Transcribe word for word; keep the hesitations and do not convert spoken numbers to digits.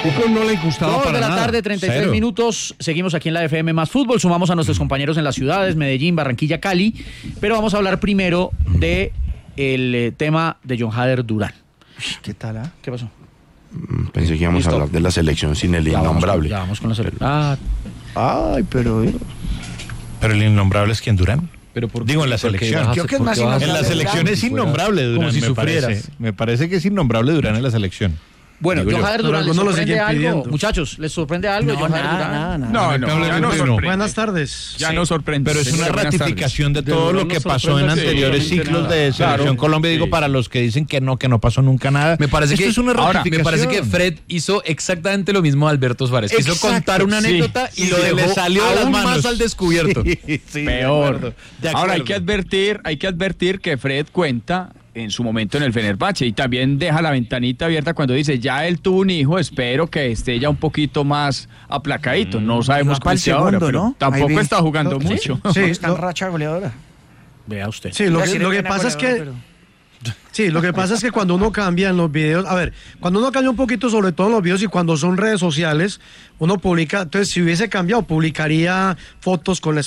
Fútbol no le gustaba Dos para de la nada. tarde, treinta y tres Cero. minutos. Seguimos aquí en la F M Más Fútbol. Sumamos a nuestros compañeros en las ciudades, Medellín, Barranquilla, Cali. Pero vamos a hablar primero de el eh, tema de John Hader Durán. ¿Qué tal, ah? ¿Qué pasó? Pensé que íbamos Listo. a hablar de la selección sin el Ya vamos con- innombrable. Ya vamos con la selección. Ah, Ay, pero... Pero el innombrable es quien Durán. Pero por Digo, en la ¿por qué selección. vas a Creo hacer- que es por más qué vas a En la innombrable hacer- selección es fuera- innombrable Durán, como si me sufrieras. parece. Me parece que es innombrable Durán en la selección. bueno, Digo John yo. Hader Pero Durán, ¿les algunos lo sorprende siguen algo? pidiendo. Muchachos, ¿les sorprende algo No, John Hader nada, Durán? nada, nada. No, no, ya no sorprende. Buenas tardes. Ya no sorprende. Pero es una Buenas tardes. ratificación de De todo Durán lo que nos pasó en sorprende anteriores absolutamente ciclos nada. de Selección Claro. Colombia. Digo, Sí. para los que dicen que no, que no pasó nunca nada. Me parece Esto que es una ahora, ratificación. me parece que Fred hizo exactamente lo mismo de Alberto Suárez. Quiso Exacto, contar una sí. anécdota y Y lo se le dejó salió de las aún manos. más al descubierto. Sí, sí, de Peor. acuerdo, de Ahora hay acuerdo. que advertir, hay que advertir que Fred cuenta en su momento en el Fenerbahce y también deja la ventanita abierta cuando dice, ya él tuvo un hijo, espero que esté ya un poquito más aplacadito. No sabemos va cómo pa'l esté ahora, segundo, pero ¿no? Ahí tampoco vi. está jugando Sí, mucho. Sí, Está en lo- racha goleadora. Vea usted. Sí, lo Iba a que, decir lo que pena pasa es que... goleadora, pero- Sí, lo que pasa es que cuando uno cambia en los videos, a ver, cuando uno cambia un poquito, sobre todo en los videos y cuando son redes sociales, uno publica, entonces si hubiese cambiado, publicaría fotos con la